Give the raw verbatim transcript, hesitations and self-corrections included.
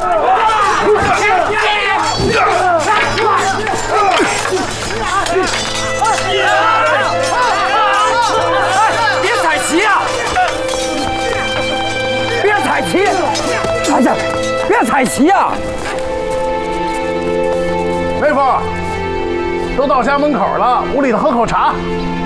别踩旗呀！别踩旗！哎呀，别踩旗呀！ 妹夫，都到家门口了，屋里头喝口茶。